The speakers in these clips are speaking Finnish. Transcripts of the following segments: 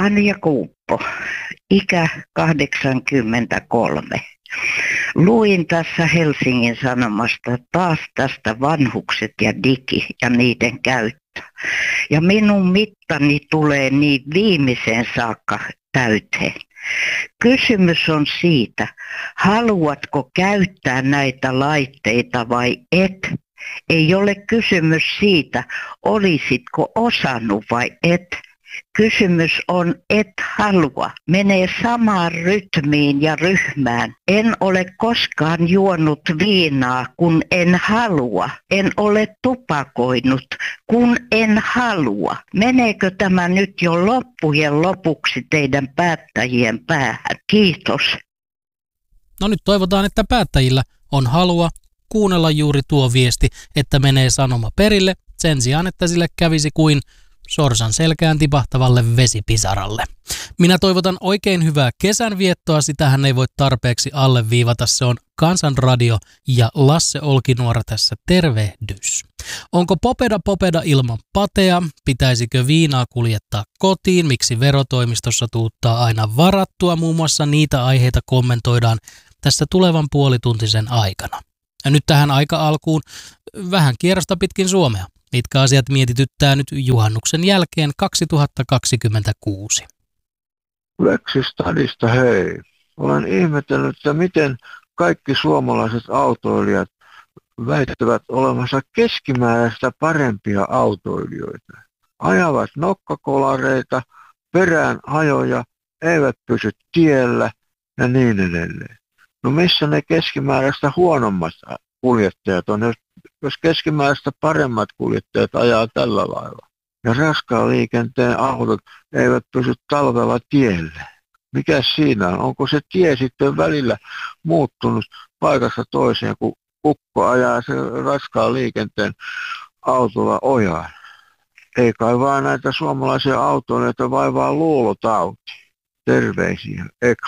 Anja Kuuppo, ikä 83. Luin tässä Helsingin Sanomasta taas tästä vanhukset ja digi ja niiden käyttö. Ja minun mittani tulee niin viimeiseen saakka täyteen. Kysymys on siitä, haluatko käyttää näitä laitteita vai et? Ei ole kysymys siitä, olisitko osannut vai et. Kysymys on, et halua. Menee samaan rytmiin ja ryhmään. En ole koskaan juonut viinaa, kun en halua. En ole tupakoinut, kun en halua. Meneekö tämä nyt jo loppujen lopuksi teidän päättäjien päähän? Kiitos. No nyt toivotaan, että päättäjillä on halua kuunnella juuri tuo viesti, että menee sanoma perille, sen sijaan, että sille kävisi kuin sorsan selkään tipahtavalle vesipisaralle. Minä toivotan oikein hyvää kesänviettoa, sitähän ei voi tarpeeksi alleviivata, se on Kansanradio ja Lasse Olkinuora tässä tervehdys. Onko popeda ilman patea? Pitäisikö viinaa kuljettaa kotiin? Miksi verotoimistossa tuuttaa aina varattua? Muun muassa niitä aiheita kommentoidaan tässä tulevan puolituntisen aikana. Ja nyt tähän aika-alkuun vähän kierrosta pitkin Suomea. Mitkä asiat mietityttää nyt juhannuksen jälkeen 2026? Veksistadista hei. Olen ihmetellyt, että miten kaikki suomalaiset autoilijat väittävät olevansa keskimääräistä parempia autoilijoita. Ajavat nokkakolareita, perään hajoja, eivät pysy tiellä ja niin edelleen. No missä ne keskimääräistä huonommat kuljettajat on, jos keskimääräistä paremmat kuljettajat ajaa tällä lailla. Ja raskaan liikenteen autot eivät pysy talvella tiellä. Mikä siinä on? Onko se tie sitten välillä muuttunut paikasta toiseen, kun ukko ajaa se raskaan liikenteen autolla ojaan? Ei kai vaan näitä suomalaisia autoilijoita vaivaa luulotauti. Terveisiä, Eka.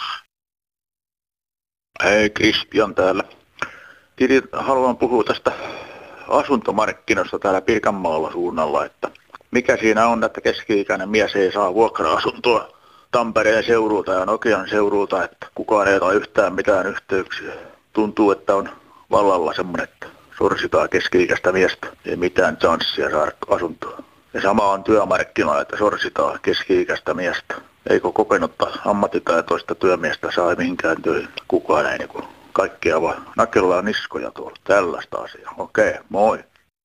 Hei, Kristian täällä. Haluan puhua tästä asuntomarkkinoista täällä Pirkanmaalla suunnalla, että mikä siinä on, että keski-ikäinen mies ei saa vuokra-asuntoa Tampereen seudulta ja Nokian seudulta, että kukaan ei ole yhtään mitään yhteyksiä. Tuntuu, että on vallalla semmoinen, että sorsitaan keski-ikäistä miestä, ei mitään chanssia saada asuntoa. Ja sama on työmarkkinoilla, että sorsitaan keski-ikäistä miestä. Eikö kokenutta ammattitaitoista työmiestä saa mihinkään töihin? Kukaan ei niin kaikkia vaan nakellaan niskoja tuolla. Tällaista asiaa. Okei, moi.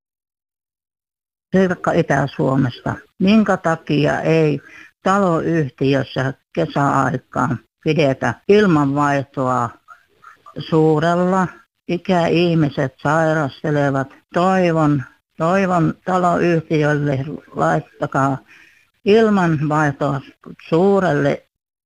Sirkka Itä-Suomesta. Minkä takia ei taloyhtiössä kesäaikaan pidetä ilmanvaihtoa suurella? Ikäihmiset sairastelevat. Toivon taloyhtiölle laittakaa ilmanvaihtoa suurelle.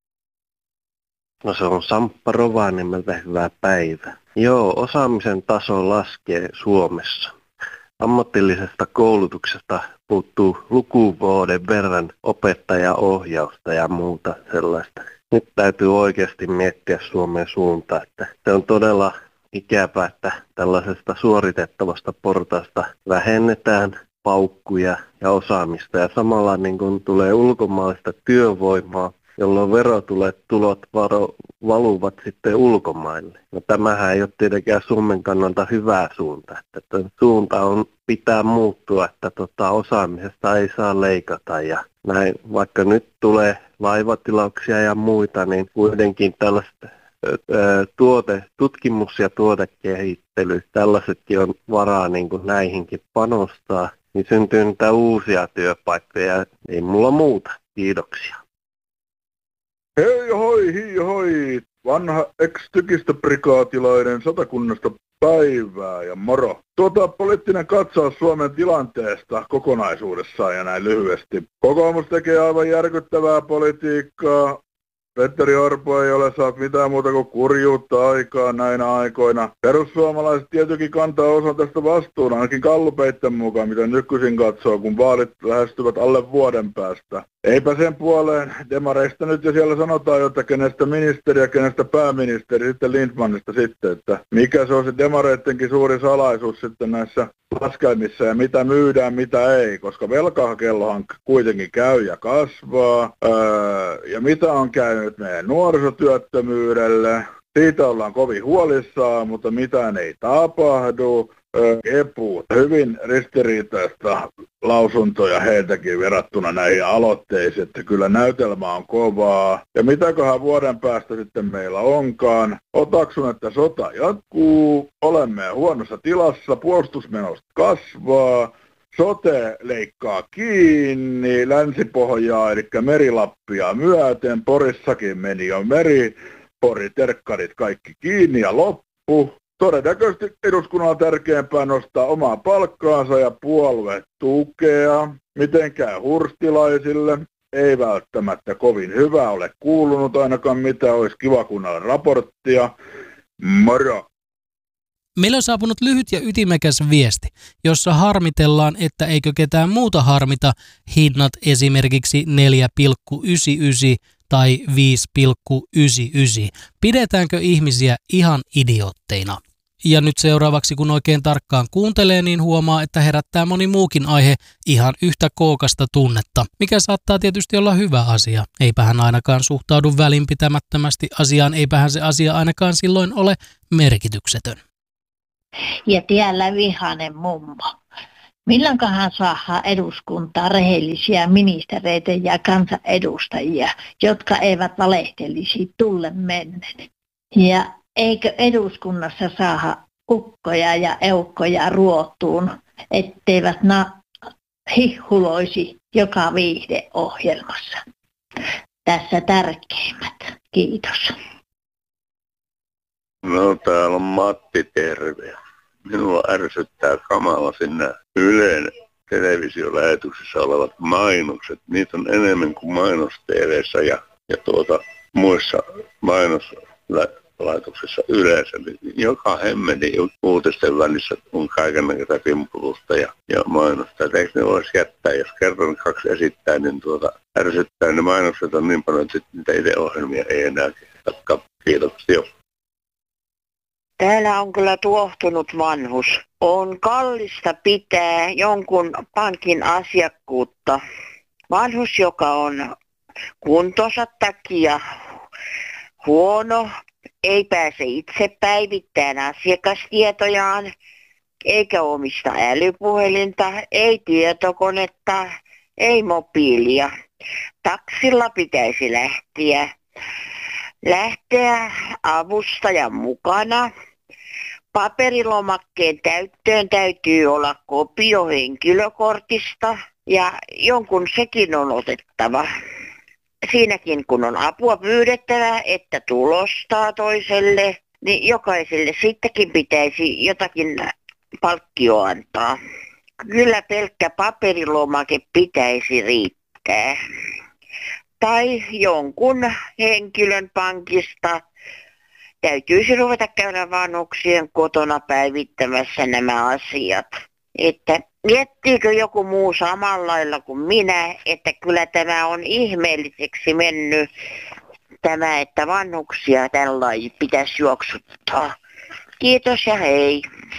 No se on Samppa Rovaniemeltä, hyvää päivää. Joo, osaamisen taso laskee Suomessa. Ammatillisesta koulutuksesta puuttuu lukuvuoden verran opettajaohjausta ja muuta sellaista. Nyt täytyy oikeasti miettiä Suomen suuntaan, että se on todella ikävää, että tällaisesta suoritettavasta portaasta vähennetään paukkuja ja osaamista ja samalla niin kun tulee ulkomaalaista työvoimaa, jolloin tulot valuvat sitten ulkomaille. No tämähän ei ole tietenkään Suomen kannalta hyvä suunta. Että suunta pitää muuttua, että osaamisesta ei saa leikata ja näin, vaikka nyt tulee laivatilauksia ja muita, niin kuitenkin tällaista tutkimus- ja tuotekehittely, tällaisetkin on varaa niin kuin näihinkin panostaa, niin syntyy niitä uusia työpaikkoja. Ei mulla muuta. Kiitoksia. Hei hoi, vanha ex-tykistöprikaatilainen Satakunnasta päivää ja moro. Poliittinen katsaus Suomen tilanteesta kokonaisuudessaan ja näin lyhyesti. Kokoomus tekee aivan järkyttävää politiikkaa. Petteri Orpo ei ole saanut mitään muuta kuin kurjuutta aikaa näinä aikoina. Perussuomalaiset tietenkin kantaa osan tästä vastuun, ainakin Gallupeitten mukaan, mitä nykyisin katsoo, kun vaalit lähestyvät alle vuoden päästä. Eipä sen puoleen demareista nyt jo siellä sanotaan, että kenestä ministeri ja kenestä pääministeri, sitten Lindmanista sitten, että mikä se on se demareittenkin suuri salaisuus sitten näissä laskelmissa ja mitä myydään, mitä ei, koska velkakellohan kuitenkin käy ja kasvaa. Ja mitä on käynyt meidän nuorisotyöttömyydelle, siitä ollaan kovin huolissaan, mutta mitään ei tapahdu. EPU, hyvin ristiriitaista lausuntoja heiltäkin verrattuna näihin aloitteisiin, että kyllä näytelmä on kovaa. Ja mitäköhän vuoden päästä sitten meillä onkaan. Otaksun, että sota jatkuu, olemme huonossa tilassa, puolustusmenot kasvaa, sote leikkaa kiinni, Länsi-Pohjaa, eli Merilappia myöten, Porissakin meni jo Pori-terkkarit kaikki kiinni ja loppu. Todennäköisesti eduskunnan on tärkeämpää nostaa omaa palkkaansa ja puoluetukea. Miten käy hurstilaisille? Ei välttämättä kovin hyvä ole kuulunut ainakaan mitä, olisi kiva kuunnella raporttia. Moro! Meillä on saapunut lyhyt ja ytimekäs viesti, jossa harmitellaan, että eikö ketään muuta harmita hinnat esimerkiksi 4,99 tai 5,99. Pidetäänkö ihmisiä ihan idiootteina? Ja nyt seuraavaksi, kun oikein tarkkaan kuuntelee, niin huomaa, että herättää moni muukin aihe ihan yhtä kookasta tunnetta, mikä saattaa tietysti olla hyvä asia. Eipähän ainakaan suhtaudu välinpitämättömästi asiaan, eipähän se asia ainakaan silloin ole merkityksetön. Ja täällä vihainen mummo. Milloinkohan saadaan eduskuntaa rehellisiä ministereitä ja kansanedustajia, jotka eivät valehtelisi tullen mennen? Ja eikö eduskunnassa saada ukkoja ja eukkoja ruotuun, etteivät hihhuloisi joka viihdeohjelmassa? Tässä tärkeimmät. Kiitos. No täällä on Matti, terve. Minua ärsyttää kamalasi nämä Ylen televisiolähetyksessä olevat mainokset. Niitä on enemmän kuin mainos-TV:ssä ja muissa mainoslaitoksissa yleensä. Joka hemmetin uutisten välissä on kaikennäköistä pimpulusta ja mainosta. Eikö ne voisi jättää, jos kerran 2 esittää, niin ärsyttää. Ne mainokset on niin paljon, että niitä itse ohjelmia ei enää jatka. Kiitoksia. Täällä on kyllä tuohtunut vanhus. On kallista pitää jonkun pankin asiakkuutta. Vanhus, joka on kuntonsa takia huono, ei pääse itse päivittämään asiakastietojaan, eikä omista älypuhelinta, ei tietokonetta, ei mobiilia. Taksilla pitäisi lähteä avustajan mukana. Paperilomakkeen täyttöön täytyy olla kopio henkilökortista ja jonkun sekin on otettava. Siinäkin kun on apua pyydettävä, että tulostaa toiselle, niin jokaiselle sittenkin pitäisi jotakin palkkio antaa. Kyllä pelkkä paperilomake pitäisi riittää. Tai jonkun henkilön pankista täytyisi ruveta käydä vanhuksien kotona päivittämässä nämä asiat. Että miettiikö joku muu samalla lailla kuin minä, että kyllä tämä on ihmeelliseksi mennyt tämä, että vanhuksia tällainen pitäisi juoksuttaa. Kiitos ja hei.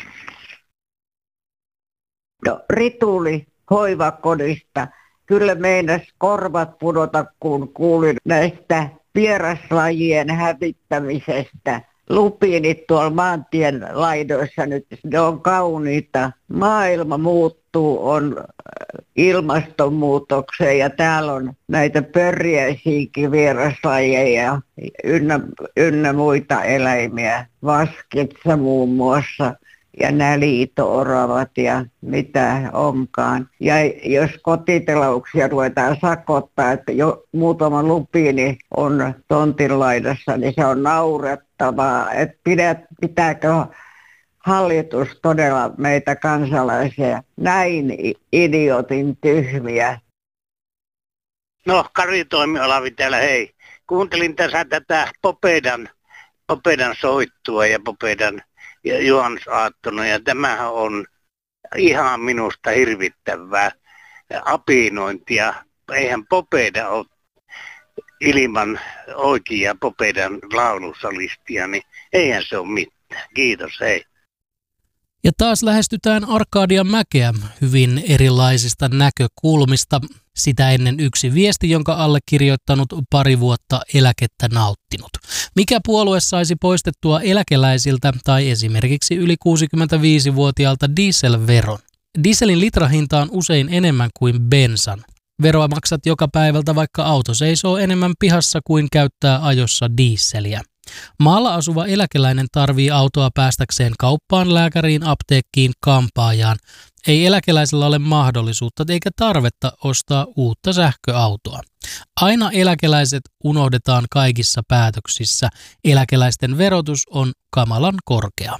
No, Rituli hoivakodista. Kyllä meinas korvat pudota, kun kuulin näistä vieraslajien hävittämisestä. Lupiinit tuolla maantien laidoissa nyt, ne on kauniita. Maailma muuttuu, on ilmastonmuutokseen ja täällä on näitä pörjäisiäkin vieraslajeja ynnä muita eläimiä. Vaskitsa muun muassa. Ja nämä liito-oravat ja mitä onkaan. Ja jos kotitalouksia ruvetaan sakottaa, että jo muutama lupiini on tontin laidassa, niin se on naurettavaa. Että pitääkö hallitus todella meitä kansalaisia näin idiotin tyhmiä? No, Kari Toimialavi täällä, hei. Kuuntelin tässä tätä Popedan soittua ja Popedan juhannusaattona, ja tämähän on ihan minusta hirvittävää apinointia. Eihän Popeda ole ilman oikea Popedan laulusalistia, niin eihän se ole mitään. Kiitos, hei. Ja taas lähestytään Arkadian mäkeä hyvin erilaisista näkökulmista. Sitä ennen yksi viesti, jonka allekirjoittanut pari vuotta eläkettä nauttinut. Mikä puolue saisi poistettua eläkeläisiltä tai esimerkiksi yli 65-vuotiaalta dieselveron? Dieselin litrahinta on usein enemmän kuin bensan. Veroa maksat joka päivältä, vaikka auto seisoo enemmän pihassa kuin käyttää ajossa dieseliä. Maalla asuva eläkeläinen tarvii autoa päästäkseen kauppaan, lääkäriin, apteekkiin, kampaajaan. Ei eläkeläisellä ole mahdollisuutta eikä tarvetta ostaa uutta sähköautoa. Aina eläkeläiset unohdetaan kaikissa päätöksissä. Eläkeläisten verotus on kamalan korkea.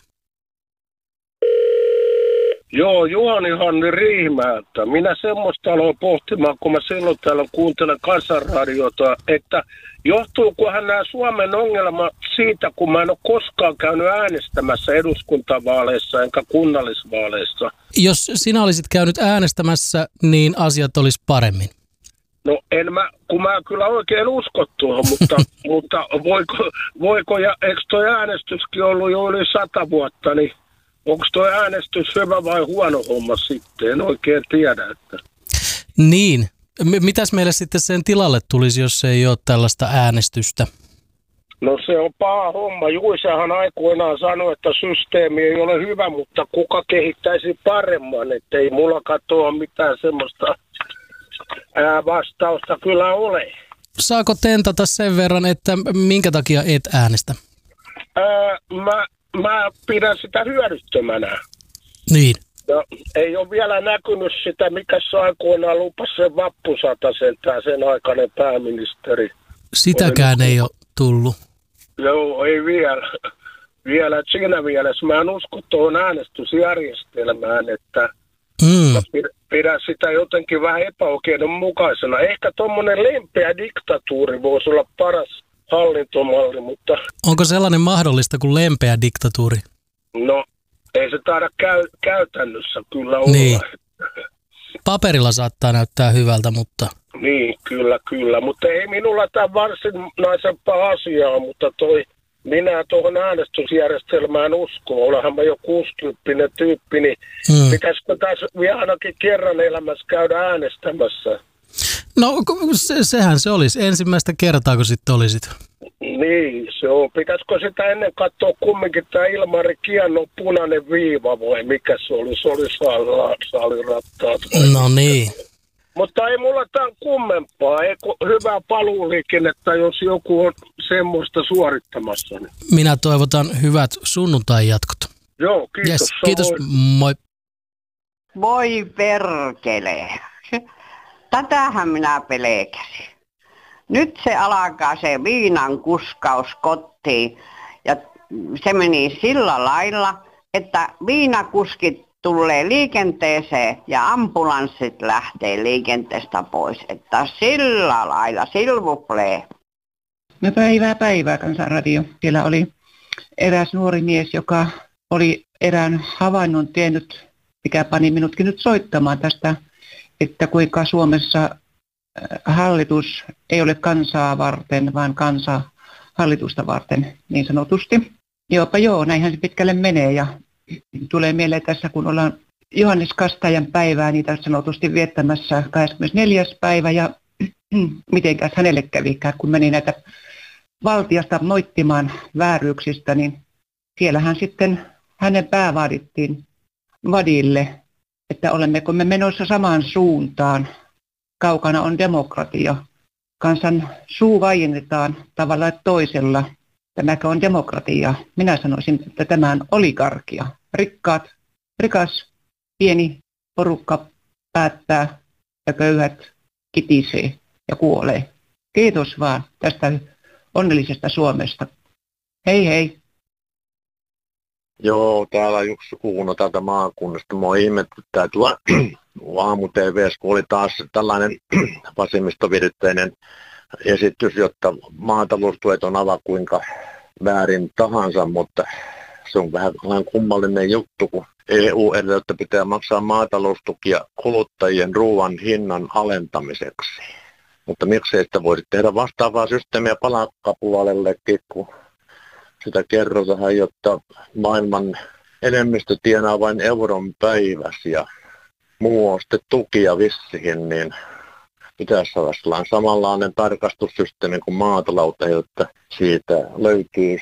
Joo, Juhani Riihimäeltä. Minä semmoista aloin pohtimaan, kun mä silloin täällä kuuntelen kansanradiota, että johtuukohan nämä Suomen ongelma siitä, kun mä en ole koskaan käynyt äänestämässä eduskuntavaaleissa enkä kunnallisvaaleissa. Jos sinä olisit käynyt äänestämässä, niin asiat olisi paremmin. No kun mä kyllä oikein usko tuohon, mutta voiko ja eikö toi äänestyskin ollut jo yli 100 vuotta, niin onko tuo äänestys hyvä vai huono homma sitten? En oikein tiedä. Että. Niin. Mitäs meille sitten sen tilalle tulisi, jos ei ole tällaista äänestystä? No se on paha homma. Juisahan aikoinaan sanoi, että systeemi ei ole hyvä, mutta kuka kehittäisi paremman? Että ei mulla katoa mitään semmoista vastausta kyllä ole. Saako tentata sen verran, että minkä takia et äänestä? Mä pidän sitä hyödyttömänä. Niin. No, ei ole vielä näkynyt sitä, mikä se aikoinaan lupasi sen vappusatasen, sen aikainen pääministeri. Sitäkään ei ole tullut. Joo, ei vielä. Siinä mielessä mä en usko tuohon äänestysjärjestelmään, että mä pidän sitä jotenkin vähän epäoikeudenmukaisena. Ehkä tuommoinen lempeä diktatuuri voisi olla paras hallintomalli, mutta... Onko sellainen mahdollista kuin lempeä diktatuuri? No, ei se taida käytännössä kyllä olla. Niin. Paperilla saattaa näyttää hyvältä, mutta... Niin, kyllä. Mutta ei minulla tämä varsinaisempaa asiaa, mutta minä tuohon äänestysjärjestelmään uskon. Olenhan mä jo 60 tyyppi, niin pitäisikö tässä vielä ainakin kerran elämässä käydä äänestämässä? No sehän se olisi. Ensimmäistä kertaa, kun sitten olisit. Niin, se on. Pitäisikö sitä ennen katsoa kumminkin tämä Ilmari Kiennon punainen viiva vai mikä se oli? Se oli saalirattaat. No niin. Mutta ei mulla tämän kummempaa. Ei hyvää paluuliikennettä, jos joku on semmoista suorittamassa. Minä toivotan hyvät sunnuntai-jatkot. Joo, kiitos. Yes, kiitos, moi. Voi perkele. Tätähän minä pelkäsin. Nyt se alkaa se viinan kuskaus kotiin ja se meni sillä lailla, että viinakuskit tulee liikenteeseen ja ambulanssit lähtee liikenteestä pois. Että sillä lailla, silvuplee. No päivää Kansanradio. Siellä oli eräs nuori mies, joka oli erään havainnon tehnyt, mikä pani minutkin nyt soittamaan tästä, että kuinka Suomessa hallitus ei ole kansaa varten, vaan kansa hallitusta varten, niin sanotusti. Joo, näinhän se pitkälle menee ja tulee mieleen tässä, kun ollaan Johannes Kastajan päivää niitä sanotusti viettämässä 24. päivä ja mitenkäs hänelle kävikään, kun meni näitä valtiasta moittimaan vääryyksistä, niin siellähän sitten hänen pää vaadittiin vadille, että olemmeko me menossa samaan suuntaan. Kaukana on demokratia. Kansan suu vaiennetaan tavalla tai toisella. Tämäkö on demokratia? Minä sanoisin, että tämä on oligarkia. Rikas, pieni porukka päättää ja köyhät kitisee ja kuolee. Kiitos vaan tästä onnellisesta Suomesta. Hei hei. Joo, täällä Jussi Kuuno täältä maakunnasta. Mua ihmetyttää aamu-tv:ssä, kun oli taas tällainen vasemmistoviritteinen esitys, jotta maataloustuet on aivan kuinka väärin tahansa, mutta se on vähän kummallinen juttu, kun EU edellyttää pitää maksaa maataloustukia kuluttajien ruoan hinnan alentamiseksi. Mutta miksei sitä voisi tehdä vastaavaa systeemiä palkkapuolellekin, kun sitä kerrotaan, jotta maailman enemmistö tienaa vain euron päivässä ja muu on sitten tukia vissiin, niin pitäisi saada samanlainen tarkastussysteemi kuin maatalouteen, jotta siitä löytyy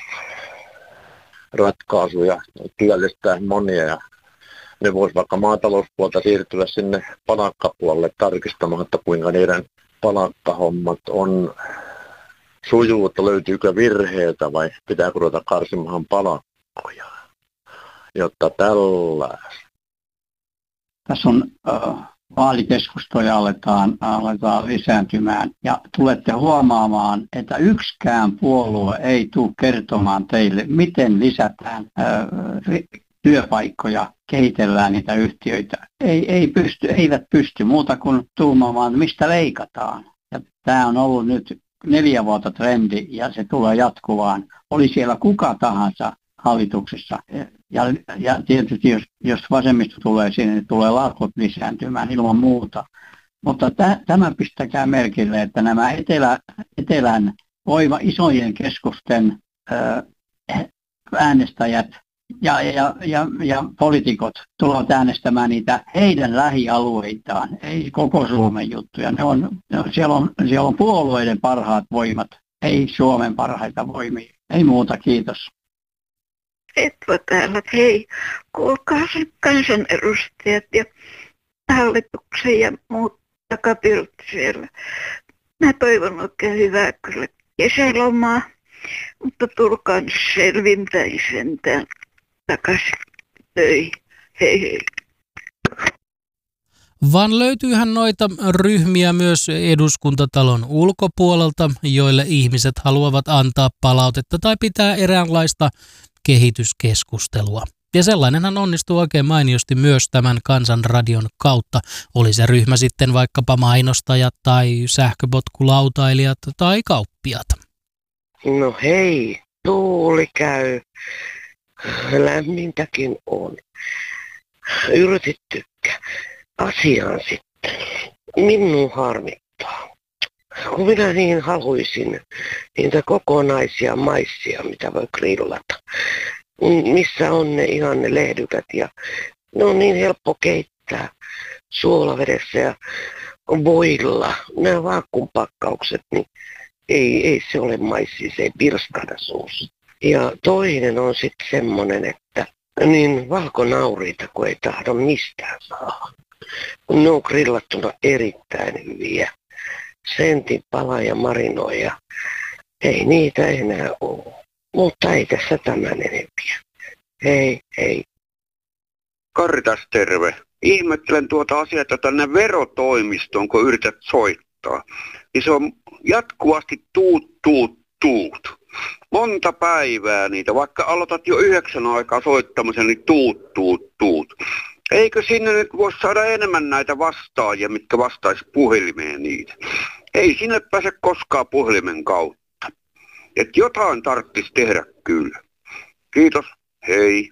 ratkaisuja työllistää monia ja ne voisi vaikka maatalouspuolta siirtyä sinne palkkapuolelle tarkistamaan, että kuinka niiden palkkahommat on sujuu, että löytyykö virheitä vai pitääkö ruveta karsimaan palkkoja, jotta tällaista. Tässä on vaalikeskustoja aletaan lisääntymään ja tulette huomaamaan, että yksikään puolue ei tule kertomaan teille, miten lisätään työpaikkoja, kehitellään niitä yhtiöitä. Eivät pysty muuta kuin tuumaamaan, mistä leikataan. Ja tämä on ollut nyt 4 vuotta trendi ja se tulee jatkuvaan. Oli siellä kuka tahansa hallituksessa. Ja tietysti jos vasemmisto tulee sinne, niin tulee lakot lisääntymään ilman muuta. Mutta tämä pistäkää merkille, että nämä etelän isojen keskusten äänestäjät ja poliitikot tulevat äänestämään niitä heidän lähialueitaan, ei koko Suomen juttuja. Siellä on puolueiden parhaat voimat, ei Suomen parhaita voimia. Ei muuta, kiitos. Etva täällä, hei, kuulkaa sen kansanedustajat ja hallituksen ja muut takapirut siellä. Mä toivon oikein hyvää kyllä kesälomaa, mutta tulkaa nyt selvinpäin sentään takaisin töihin. Hei hei. Vaan löytyyhän noita ryhmiä myös Eduskuntatalon ulkopuolelta, joille ihmiset haluavat antaa palautetta tai pitää eräänlaista kehityskeskustelua. Ja sellainenhan onnistuu oikein mainiosti myös tämän Kansanradion kautta. Oli se ryhmä sitten vaikkapa mainostajat tai sähköpotkulautailijat tai kauppiat. No hei, tuuli käy. Lämmintäkin on. Yritytkö asiaan sitten? Minun harmittaa. Kun minä niin haluaisin niitä kokonaisia maissia, mitä voi grillata. Missä on ne ihan ne lehdykät ja ne on niin helppo keittää suolavedessä ja voilla. Nämä vaakkumpakkaukset, niin ei se ole maissi, se ei pirskahda suussa. Ja toinen on sitten semmonen, että niin valkonauriita, kun ei tahdo mistään saa. Ne on grillattuna erittäin hyviä. Sentin pala ja marinoja. Ei niitä enää ole. Mutta ei tässä tämän enempiä. Hei. Karri tässä terve. Ihmettelen tuota asiaa, että tänne verotoimistoon, kun yrität soittaa, niin se on jatkuvasti tuut. Monta päivää niitä, vaikka aloitat jo 9 aikaa soittamisen, niin tuut. Eikö sinne nyt voisi saada enemmän näitä vastaajia, mitkä vastaisi puhelimeen niitä? Ei sinne pääse koskaan puhelimen kautta. Että jotain tarvitsisi tehdä kyllä. Kiitos, hei.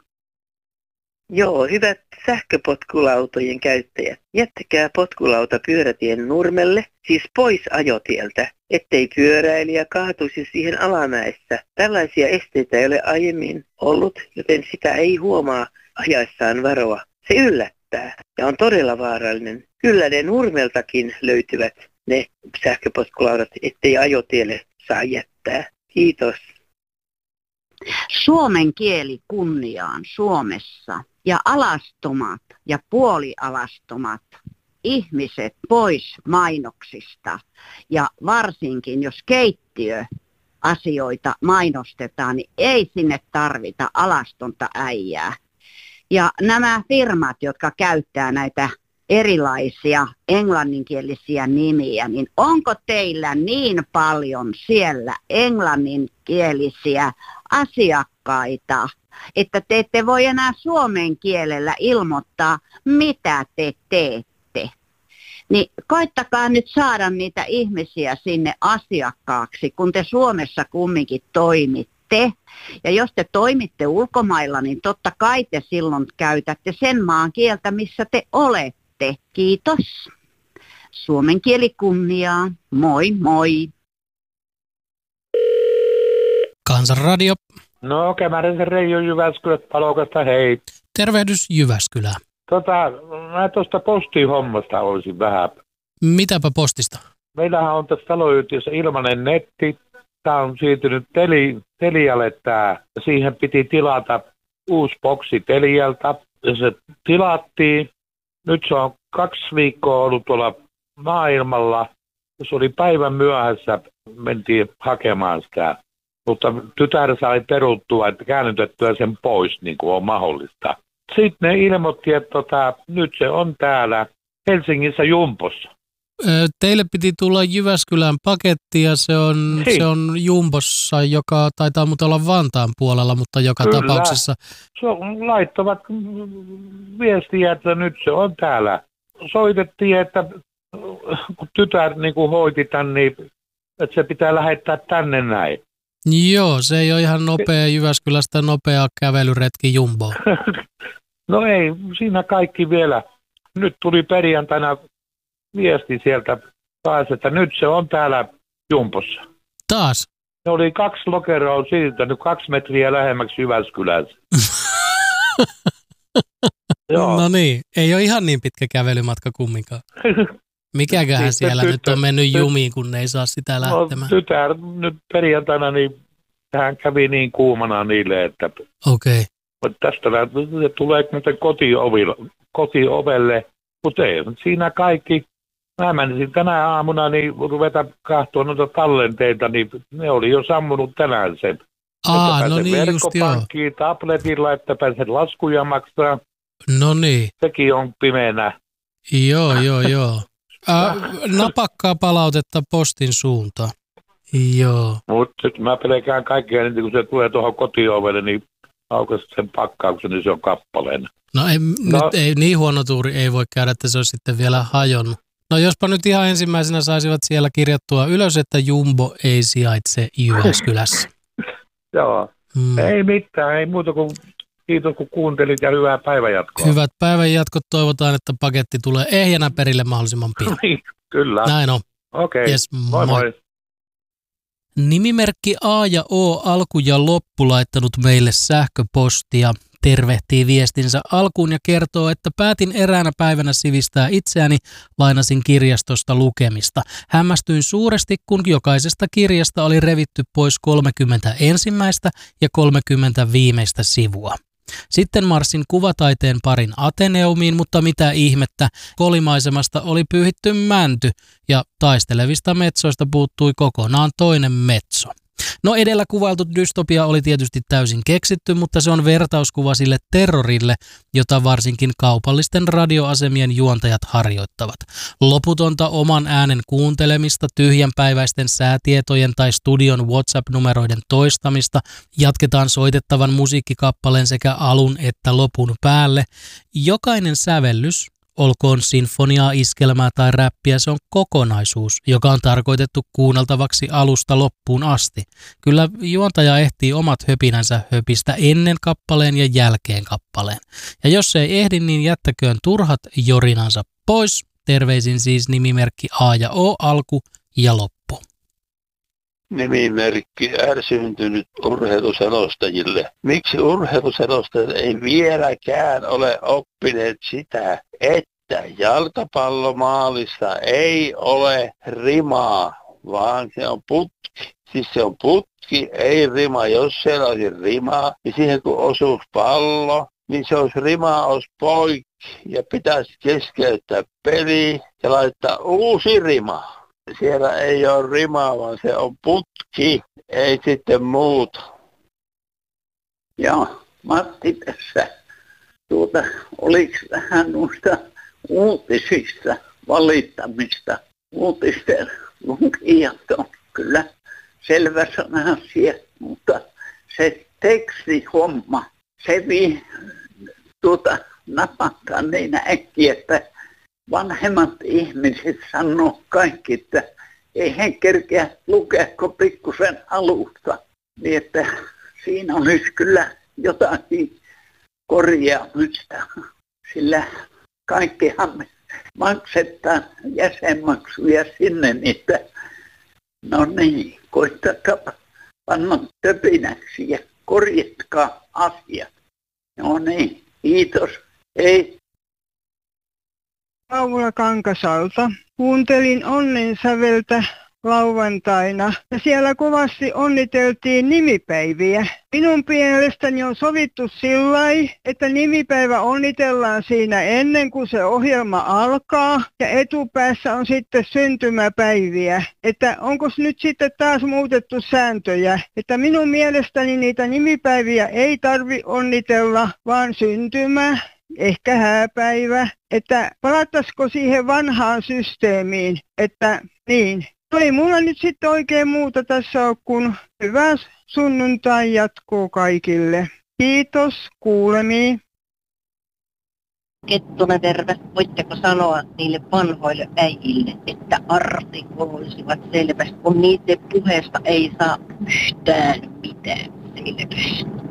Joo, hyvät sähköpotkulautojen käyttäjät. Jättäkää potkulauta pyörätien nurmelle, siis pois ajotieltä, ettei pyöräilijä kaatuisi siihen alamäessä. Tällaisia esteitä ei ole aiemmin ollut, joten sitä ei huomaa ajaessaan varoa. Se yllättää ja on todella vaarallinen. Kyllä ne nurmeltakin löytyvät ne sähköpotkulaudat, ettei ajotielle saa jättää. Kiitos. Suomen kieli kunniaan Suomessa ja alastomat ja puolialastomat ihmiset pois mainoksista ja varsinkin jos keittiöasioita mainostetaan, niin ei sinne tarvita alastonta äijää. Ja nämä firmat, jotka käyttää näitä erilaisia englanninkielisiä nimiä, niin onko teillä niin paljon siellä englanninkielisiä asiakkaita, että te ette voi enää suomen kielellä ilmoittaa, mitä te teette? Niin koittakaa nyt saada niitä ihmisiä sinne asiakkaaksi, kun te Suomessa kumminkin toimitte. Ja jos te toimitte ulkomailla, niin totta kai te silloin käytätte sen maan kieltä, missä te olette. Kiitos. Suomen kieli kunniaa. Moi moi. Kansanradio. No, Kämäräisen Reijo Jyväskylät Palokasta, hei. Tervehdys Jyväskylään. Mä tuosta postihommasta olisin vähän. Mitäpä postista? Meillähän on tässä taloyhtiössä ilmainen netti. Tämä on siirtynyt Telialle tämä. Siihen piti tilata uusi boksi Telialta. Ja se tilattiin. Nyt se on 2 viikkoa ollut tuolla maailmalla. Se oli päivän myöhässä, mentiin hakemaan sitä. Mutta tytär sai peruttua, että käännytettyä sen pois, niin kuin on mahdollista. Sitten ne ilmoitti, että nyt se on täällä Helsingissä Jumbossa. Teille piti tulla Jyväskylän paketti ja se on Jumbossa, joka taitaa mutta olla Vantaan puolella, mutta joka Kyllä. tapauksessa. Laittavat viestiä, että nyt se on täällä. Soitettiin, että kun tytär niin kuin hoiti tämän, niin että se pitää lähettää tänne näin. Joo, se ei ole ihan nopea Jyväskylästä nopea kävelyretki Jumboon. No ei, siinä kaikki vielä. Nyt tuli perjantaina viesti sieltä taas, että nyt se on täällä Jumbossa. Taas? Ne oli 2 lokeroa siirtänyt 2 metriä lähemmäksi Jyväskylässä. No niin, ei ole ihan niin pitkä kävelymatka kumminkaan. Mikäköhän siellä nyt on mennyt jumiin, kun ne ei saa sitä lähtemään? No, tytär nyt perjantaina, niin hän kävi niin kuumana niille, että okei. Tästä se tulee muuten kotiovelle, mutta ei siinä kaikki. Mä menisin tänä aamuna niin ruveta katsoa noita tallenteita, niin ne oli jo sammunut tänään sen. No niin, just joo. Tabletilla, että pääset laskuja maksaa. No niin. Sekin on pimeänä. Joo. Napakkaa palautetta postin suuntaan. Joo. Mutta mä pelkään kaikkea, niin kun se tulee tuohon kotiovelle, niin aukaisi sen pakkauksen, niin se on kappaleena. No nyt ei niin huono tuuri ei voi käydä, että se on sitten vielä hajonnut. No jospa nyt ihan ensimmäisenä saisivat siellä kirjattua ylös, että Jumbo ei sijaitse Jyväskylässä. Joo. Ei mitään, ei muuta kuin kiitos kun kuuntelit ja hyvää päivänjatkoa. Hyvät päivänjatkot, toivotaan, että paketti tulee ehjänä perille mahdollisimman pian. Kyllä. Näin on. Okei, yes, moi. Nimimerkki A ja O alku ja loppu laittanut meille sähköpostia. Tervehtii viestinsä alkuun ja kertoo, että päätin eräänä päivänä sivistää itseäni, lainasin kirjastosta lukemista. Hämmästyin suuresti, kun jokaisesta kirjasta oli revitty pois 30 ensimmäistä ja 30 viimeistä sivua. Sitten marssin kuvataiteen parin Ateneumiin, mutta mitä ihmettä, kolimaisemasta oli pyyhitty mänty ja taistelevista metsoista puuttui kokonaan toinen metso. No edellä kuvailtu dystopia oli tietysti täysin keksitty, mutta se on vertauskuva sille terrorille, jota varsinkin kaupallisten radioasemien juontajat harjoittavat. Loputonta oman äänen kuuntelemista, tyhjänpäiväisten säätietojen tai studion WhatsApp-numeroiden toistamista, jatketaan soitettavan musiikkikappaleen sekä alun että lopun päälle. Jokainen sävellys, olkoon sinfoniaa, iskelmää tai räppiä, se on kokonaisuus, joka on tarkoitettu kuunneltavaksi alusta loppuun asti. Kyllä juontaja ehtii omat höpinänsä höpistä ennen kappaleen ja jälkeen kappaleen. Ja jos se ei ehdi, niin jättäköön turhat jorinansa pois. Terveisin siis nimimerkki A ja O alku ja loppu. Nimimerkki ärsyntynyt urheiluselostajille. Miksi urheiluselostajat ei vieläkään ole oppineet sitä, että jalkapallomaalissa ei ole rimaa, vaan se on putki. Siis se on putki, ei rima. Jos siellä olisi rimaa, niin siihen kun osuisi pallo, niin se olisi rima, olisi poikki ja pitäisi keskeyttää peli ja laittaa uusi rima. Siellä ei ole rimaa, vaan se on putki, ei sitten muuta. Joo, Matti tässä. Oliko vähän noista uutisista valittamista? Uutisten lukijat on kyllä selväsanainen asia, mutta se tekstihomma, se napataan niin äkkiä, että vanhemmat ihmiset sanoo kaikki, että ei he kerkeä lukea kuin pikkusen alusta. Niin että siinä olisi kyllä jotakin korjaamista, sillä kaikkihan me maksetaan jäsenmaksuja sinne niitä. No niin, koittakaa panna töpinäksi ja korjatkaa asiat. No niin, kiitos. Hei. Paula Kankasalta. Kuuntelin onnensäveltä lauantaina ja siellä kovasti onniteltiin nimipäiviä. Minun mielestäni on sovittu sillai, että nimipäivä onnitellaan siinä ennen kuin se ohjelma alkaa ja etupäässä on sitten syntymäpäiviä. Että onko nyt sitten taas muutettu sääntöjä, että minun mielestäni niitä nimipäiviä ei tarvi onnitella, vaan syntymä. Ehkä hääpäivä, että palattaisiko siihen vanhaan systeemiin, että niin. Ei mulla nyt sitten oikein muuta tässä ole, kun hyvää sunnuntai jatkuu kaikille. Kiitos, kuulemiin. Kettunen terve. Voitteko sanoa niille vanhoille äijille, että artikuloisivat selvästi, kun niiden puheesta ei saa yhtään mitään selvästi.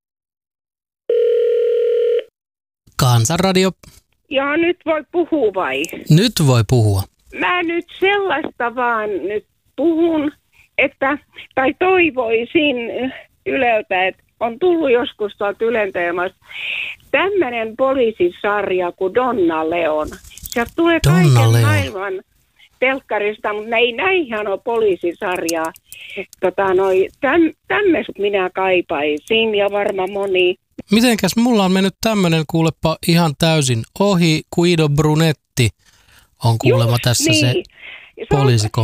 Kansanradio. Ja nyt voi puhua vai? Nyt voi puhua. Mä nyt sellaista vaan nyt puhun, että, tai toivoisin Yleltä, että on tullut joskus tuolta Ylen teemasta tämmöinen poliisisarja kuin Donna Leon. Sieltä tulee kaiken maailman telkkarista, mutta ne ei näihin ole poliisisarjaa. Tämmöistä minä kaipaisin ja varmaan moni. Mitenkäs mulla on mennyt tämmönen kuulepa ihan täysin ohi. Guido Brunetti on kuulemma tässä niin. Se poliisikomisario.